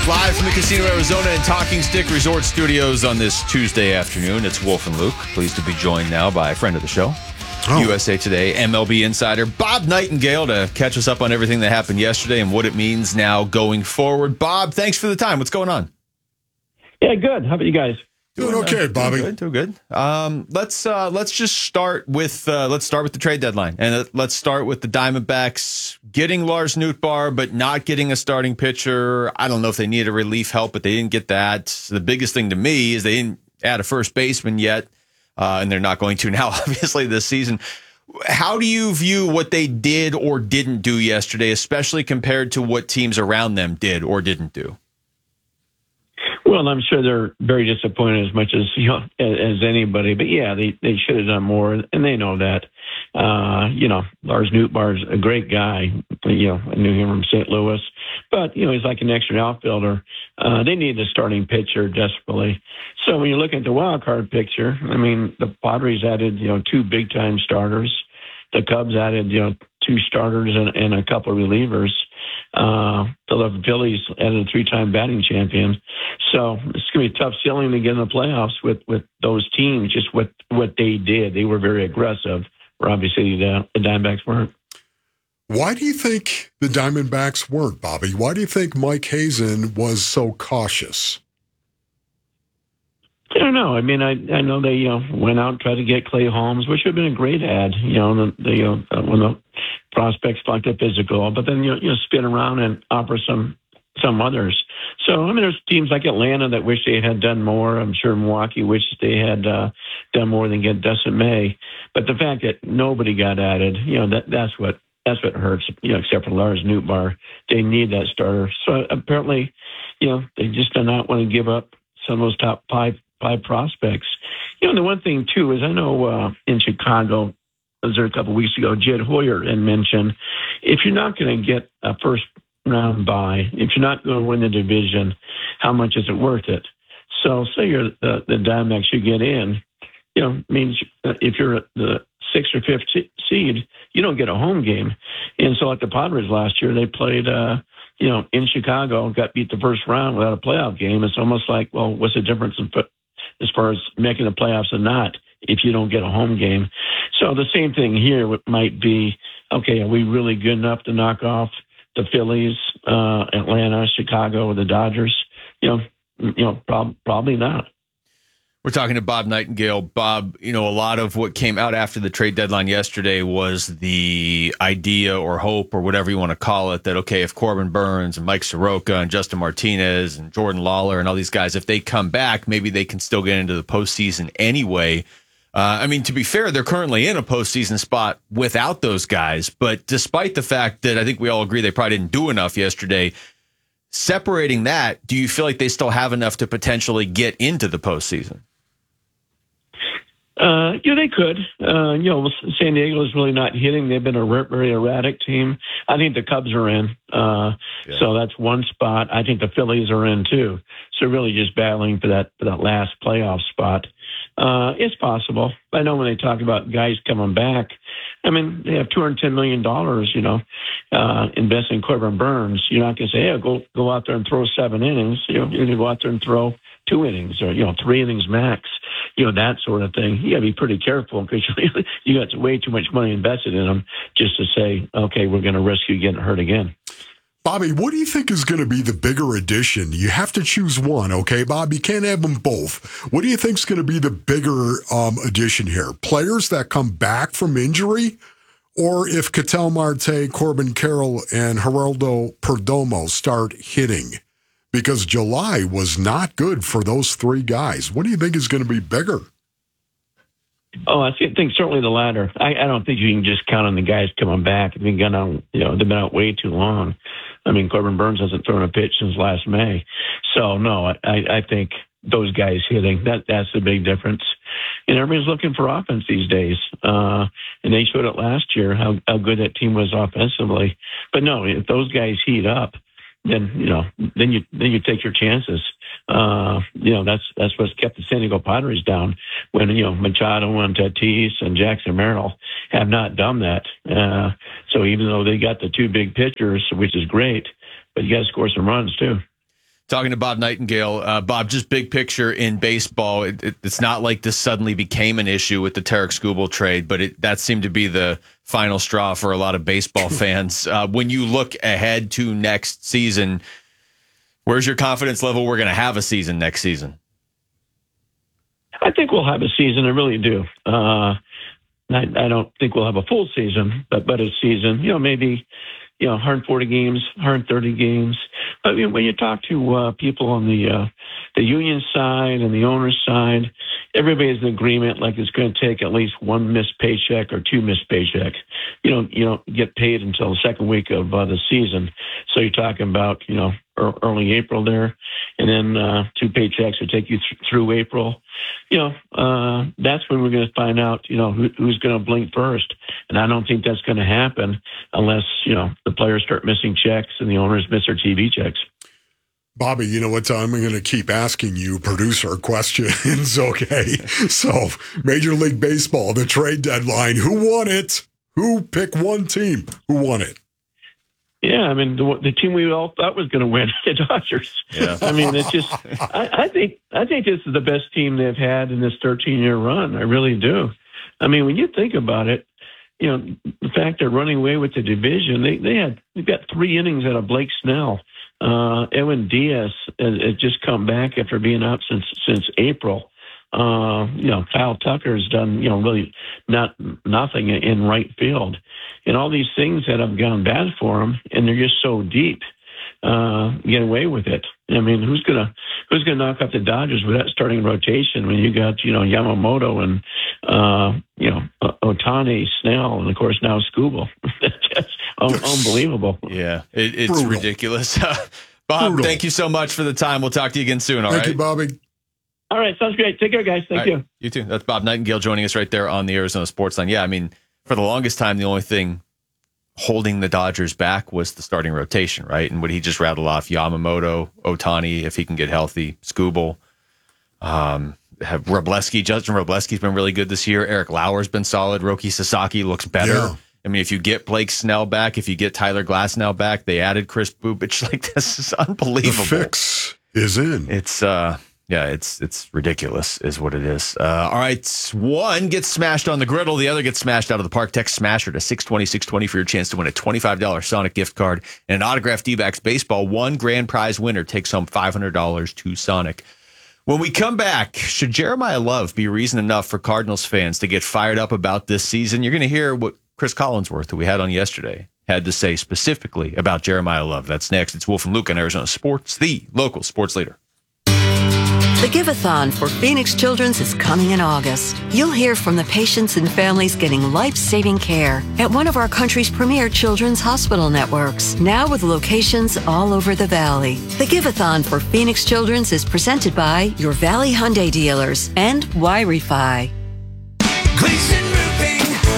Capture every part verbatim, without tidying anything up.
Live from the Casino Arizona and Talking Stick Resort Studios on this Tuesday afternoon. It's Wolf and Luke. Pleased to be joined now by a friend of the show, oh. U S A Today M L B insider Bob Nightingale, to catch us up on everything that happened yesterday and what it means now going forward. Bob, thanks for the time. What's going on? Yeah, good. How about you guys? Doing okay, uh, Bobby. Doing good. Doing good. Um, let's uh, let's just start with uh, let's start with the trade deadline, and uh, let's start with the Diamondbacks getting Lars Nootbaar, but not getting a starting pitcher. I don't know if they needed a relief help, but they didn't get that. The biggest thing to me is they didn't add a first baseman yet, uh, and they're not going to now, obviously, this season. How do you view what they did or didn't do yesterday, especially compared to what teams around them did or didn't do? Well, I'm sure they're very disappointed as much as you know as anybody. But yeah, they, they should have done more, and they know that. Uh, you know, Lars Nootbaar's a great guy. You know, I knew him from Saint Louis, but you know he's like an extra outfielder. Uh, they need a starting pitcher desperately. So when you look at the wild card picture, I mean, the Padres added you know two big time starters. The Cubs added you know two starters and, and a couple of relievers. Uh, the Phillies added a three-time batting champion. So it's going to be a tough ceiling to get in the playoffs with, with those teams, just what, what they did. They were very aggressive, where obviously the, the Diamondbacks weren't. Why do you think the Diamondbacks weren't, Bobby? Why do you think Mike Hazen was so cautious? I don't know. I mean, I I know they you know went out and tried to get Clay Holmes, which would have been a great ad. You know, the, the you know when the prospects plucked a physical, but then you know, you know spin around and offer some some others. So I mean, there's teams like Atlanta that wish they had done more. I'm sure Milwaukee wishes they had uh, done more than get Dustin May. But the fact that nobody got added, you know, that that's what that's what hurts. You know, except for Lars Nootbaar, they need that starter. So apparently, you know, they just do not want to give up some of those top five. Five prospects. You know, the one thing, too, is I know uh, in Chicago, I was there a couple of weeks ago, Jed Hoyer had mentioned, if you're not going to get a first round bye, if you're not going to win the division, how much is it worth it? So say you're the, the Diamondbacks you get in, you know, means if you're the sixth or fifth seed, you don't get a home game. And so like the Padres last year, they played, uh, you know, in Chicago, got beat the first round without a playoff game. It's almost like, well, what's the difference in as far as making the playoffs or not if you don't get a home game? So the same thing here might be, okay, are we really good enough to knock off the Phillies, uh, Atlanta, Chicago, or the Dodgers? You know, you know, prob- probably not. We're talking to Bob Nightingale. Bob, you know, a lot of what came out after the trade deadline yesterday was the idea or hope or whatever you want to call it that, okay, if Corbin Burns and Mike Soroka and Justin Martinez and Jordan Lawler and all these guys, if they come back, maybe they can still get into the postseason anyway. Uh, I mean, to be fair, they're currently in a postseason spot without those guys. But despite the fact that I think we all agree they probably didn't do enough yesterday, separating that, do you feel like they still have enough to potentially get into the postseason? Uh, yeah, they could. Uh, you know, San Diego is really not hitting. They've been a very erratic team. I think the Cubs are in. Uh, yeah. So that's one spot. I think the Phillies are in too. So really just battling for that, for that last playoff spot. Uh, it's possible. I know when they talk about guys coming back, I mean, they have two hundred ten million dollars, you know, uh, invest in Corbin Burns. You're not going to say, hey, go, go out there and throw seven innings. You know, you're going to go out there and throw two innings or, you know, three innings max, you know, that sort of thing. You got to be pretty careful because you got way too much money invested in them just to say, okay, we're going to risk you getting hurt again. Bobby, what do you think is going to be the bigger addition? You have to choose one, okay, Bob? You can't have them both. What do you think is going to be the bigger um, addition here? Players that come back from injury? Or if Ketel Marte, Corbin Carroll, and Geraldo Perdomo start hitting? Because July was not good for those three guys. What do you think is going to be bigger? Oh, I think certainly the latter. I, I don't think you can just count on the guys coming back. They've been out, you know, they've been out way too long. I mean, Corbin Burns hasn't thrown a pitch since last May. So, no, I, I think those guys hitting, that that's the big difference. And everybody's looking for offense these days. Uh, and they showed it last year, how, how good that team was offensively. But, no, if those guys heat up, then, you know, then you then you take your chances. Uh, you know, that's that's what's kept the San Diego Padres down when, you know, Machado and Tatis and Jackson Merrill have not done that. Uh, so even though they got the two big pitchers, which is great, but you got to score some runs too. Talking to Bob Nightingale. Uh, Bob, just big picture in baseball, it, it, it's not like this suddenly became an issue with the Tarek Skubal trade, but it, that seemed to be the final straw for a lot of baseball fans. Uh, when you look ahead to next season, where's your confidence level we're going to have a season next season? I think we'll have a season. I really do. Uh, I, I don't think we'll have a full season, but but a season. You know, maybe you know, one hundred forty games, one hundred thirty games. I mean, when you talk to uh, people on the uh, the union side and the owner's side, everybody's in agreement. Like it's going to take at least one missed paycheck or two missed paychecks. You don't you don't get paid until the second week of uh, the season. So you're talking about you know early April there, and then uh, two paychecks will take you th- through April. You know, uh, that's when we're going to find out, you know, who, who's going to blink first. And I don't think that's going to happen unless, you know, the players start missing checks and the owners miss their T V checks. Bobby, you know what? I'm going to keep asking you producer questions, okay? So, Major League Baseball, the trade deadline, who won it? Who picked one team? Who won it? Yeah, I mean, the, the team we all thought was going to win, the Dodgers. Yeah. I mean, it's just, I, I think I think this is the best team they've had in this thirteen-year run. I really do. I mean, when you think about it, you know, the fact they're running away with the division, they they had they've got three innings out of Blake Snell. Uh, Edwin Diaz has, has just come back after being out since since April. Uh, you know, Kyle Tucker's done, you know, really not nothing in right field. And all these things that have gone bad for them, and they're just so deep, uh, get away with it. I mean, who's gonna who's gonna knock out the Dodgers with that starting rotation when you got, you know, Yamamoto and uh, you know, Ohtani, Snell, and of course now Skubal. That's un- unbelievable. Yeah, it, it's Brutal. ridiculous. Bob, Brutal. Thank you so much for the time. We'll talk to you again soon. All Thank right. you, Bobby. All right, sounds great. Take care, guys. Thank All you. right, you too. That's Bob Nightingale joining us right there on the Arizona Sports Line. Yeah, I mean, for the longest time, the only thing holding the Dodgers back was the starting rotation, right? And what he just rattled off, Yamamoto, Ohtani, if he can get healthy, Skubal, um, have Wroblewski. Justin Wroblewski's been really good this year. Eric Lauer's been solid. Roki Sasaki looks better. Yeah. I mean, if you get Blake Snell back, if you get Tyler Glasnow back, they added Chris Bubich. Like, this is unbelievable. The fix is in. It's, uh, yeah, it's it's ridiculous is what it is. Uh, all right, one gets smashed on the griddle, the other gets smashed out of the park. Text SMASHER to six twenty, six twenty for your chance to win a twenty-five dollars Sonic gift card and an autographed D-backs baseball. One grand prize winner takes home five hundred dollars to Sonic. When we come back, should Jeremiah Love be reason enough for Cardinals fans to get fired up about this season? You're going to hear what Chris Collinsworth, who we had on yesterday, had to say specifically about Jeremiah Love. That's next. It's Wolf and Luke on Arizona Sports, the local sports leader. The Give-a-thon for Phoenix Children's is coming in August. You'll hear from the patients and families getting life-saving care at one of our country's premier children's hospital networks, now with locations all over the Valley. The Give-a-thon for Phoenix Children's is presented by your Valley Hyundai dealers and Y-Refi. Gleason Roofing.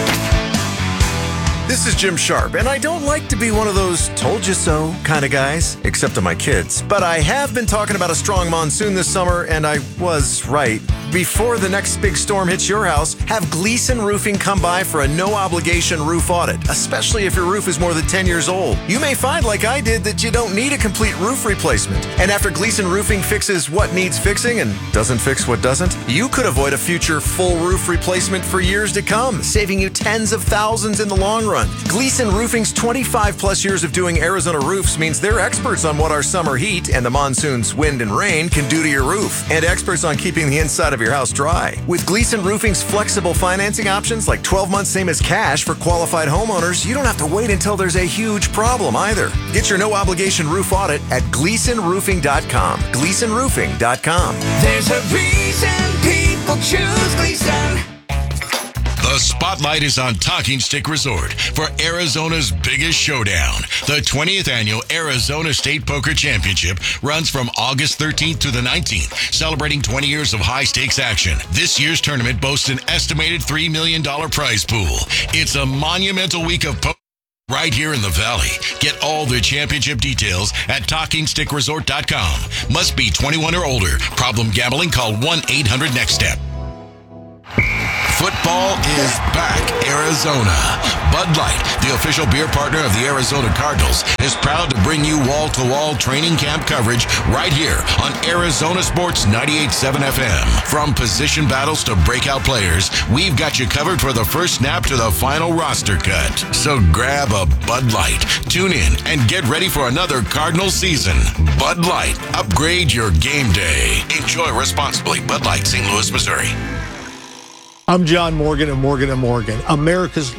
This is Jim Sharp, and I don't like to be one of those told you so kind of guys, except to my kids. But I have been talking about a strong monsoon this summer, and I was right. Before the next big storm hits your house, have Gleason Roofing come by for a no-obligation roof audit, especially if your roof is more than ten years old. You may find, like I did, that you don't need a complete roof replacement. And after Gleason Roofing fixes what needs fixing and doesn't fix what doesn't, you could avoid a future full roof replacement for years to come, saving you tens of thousands in the long run. Gleason Roofing's twenty-five plus years of doing Arizona roofs means they're experts on what our summer heat and the monsoon's wind and rain can do to your roof, and experts on keeping the inside of your house dry. With Gleason Roofing's flexible financing options like twelve months same as cash for qualified homeowners, you don't have to wait until there's a huge problem either. Get your no-obligation roof audit at gleason roofing dot com. gleason roofing dot com. There's a reason people choose Gleason. The spotlight is on Talking Stick Resort for Arizona's biggest showdown. The twentieth annual Arizona State Poker Championship runs from August thirteenth to the nineteenth, celebrating twenty years of high-stakes action. This year's tournament boasts an estimated three million dollars prize pool. It's a monumental week of poker right here in the Valley. Get all the championship details at talking stick resort dot com. Must be twenty-one or older. Problem gambling? Call one eight hundred next step. Football is back, Arizona. Bud Light, the official beer partner of the Arizona Cardinals, is proud to bring you wall-to-wall training camp coverage right here on Arizona Sports ninety-eight point seven F M. From position battles to breakout players, we've got you covered for the first snap to the final roster cut. So grab a Bud Light, tune in, and get ready for another Cardinal season. Bud Light, upgrade your game day. Enjoy responsibly. Bud Light, Saint Louis, Missouri. I'm John Morgan of Morgan and Morgan, America's